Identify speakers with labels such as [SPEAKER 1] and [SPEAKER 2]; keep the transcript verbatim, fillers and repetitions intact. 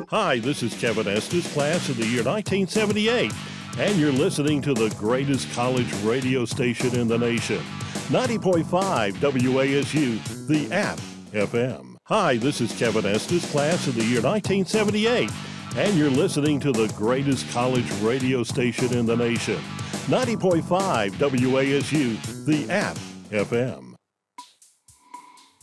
[SPEAKER 1] Hi, this is Kevin Estes, class of the year nineteen seventy-eight, and you're listening to the greatest college radio station in the nation, ninety point five W A S U, the app F M. Hi, this is Kevin Estes, class of the year nineteen seventy-eight, and you're listening to the greatest college radio station in the nation, ninety point five W A S U, the app F M.